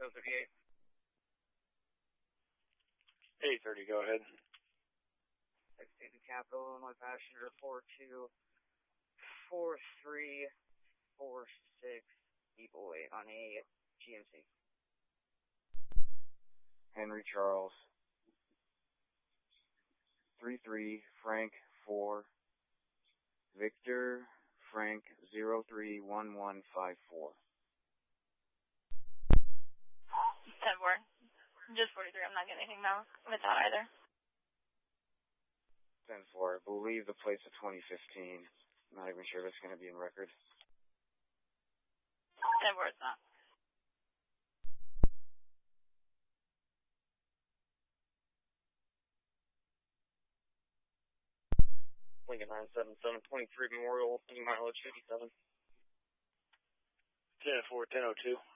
038. 830, go ahead. State Capital, Illinois passenger 424346 Boy on a GMC. Henry Charles 33 Frank 4 Victor Frank 031154. 10-4. Just 43. I'm not getting anything now with that either. 10-4. I believe the plate's a 2015. I'm not even sure if it's going to be in record. 10-4, it's not. Lincoln 977, 23 Memorial, mileage 57. 10-4, 1002.